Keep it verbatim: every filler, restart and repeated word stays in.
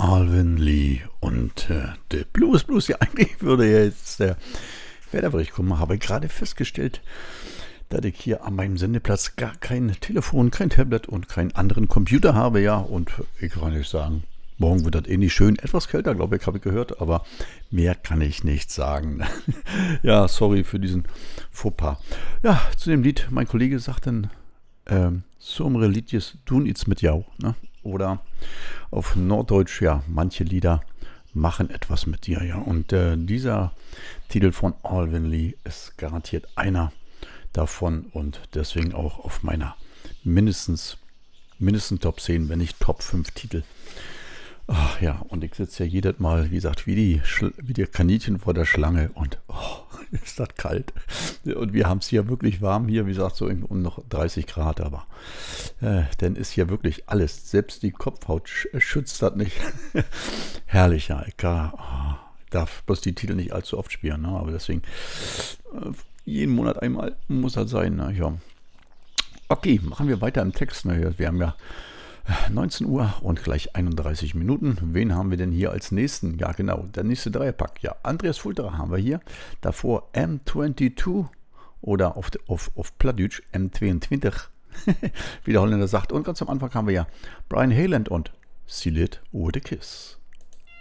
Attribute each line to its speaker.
Speaker 1: Alvin Lee und äh, der Blues Blues. Ja, eigentlich würde ja jetzt der Wetterbericht kommen, habe gerade festgestellt, dass ich hier an meinem Sendeplatz gar kein Telefon, kein Tablet und keinen anderen Computer habe. Ja, und ich kann nicht sagen, morgen wird das eh nicht schön. Etwas kälter, glaube ich, habe ich gehört, aber mehr kann ich nicht sagen. Ja, sorry für diesen Fauxpas. Ja, zu dem Lied, mein Kollege sagt dann, ähm, Somre Liedjes tun iets mit jou. Ne? Oder auf Norddeutsch, ja, manche Lieder machen etwas mit dir. Ja. Und äh, dieser Titel von Alvin Lee ist garantiert einer davon und deswegen auch auf meiner mindestens, mindestens Top zehn, wenn nicht Top fünf Titel. Ach ja, und ich sitze ja jedes Mal, wie gesagt, wie die, Schl- wie die Kaninchen vor der Schlange und oh, ist das kalt. Und wir haben es hier wirklich warm, hier, wie gesagt, so um noch dreißig Grad, aber äh, dann ist hier wirklich alles, selbst die Kopfhaut sch- schützt das nicht. Herrlich, ja, ich kann, oh, darf bloß die Titel nicht allzu oft spielen, ne? Aber deswegen, äh, jeden Monat einmal muss das sein, ne? Ja. Okay, machen wir weiter im Text. Ne? Wir haben ja neunzehn Uhr und gleich einunddreißig Minuten. Wen haben wir denn hier als nächsten? Ja, genau, der nächste Dreierpack. Ja, Andreas Fulterer haben wir hier. Davor M zweiundzwanzig oder auf, auf, auf Plattdeutsch M zweiundzwanzig, wie der Holländer sagt. Und ganz am Anfang haben wir ja Brian Hayland und Seal It with a Kiss.